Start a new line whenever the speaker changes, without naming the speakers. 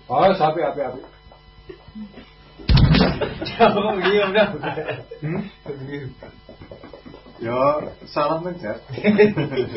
Oh, sapi. Jangan begini udah.
Yo, salah mencet.